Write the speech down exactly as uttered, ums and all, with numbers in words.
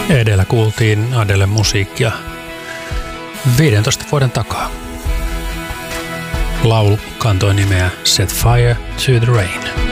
Edellä kuultiin Adelen musiikkia viidentoista vuoden takaa. Laulu kantoi nimeä Set Fire to the Rain.